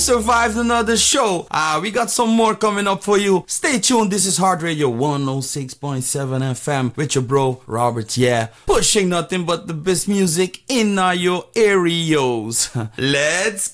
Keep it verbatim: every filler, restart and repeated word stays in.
Survived another show. Ah, we got some more coming up for you. Stay tuned. This is Heart Radio one oh six point seven F M with your bro Robert. Yeah, pushing nothing but the best music in uh, your areas. Let's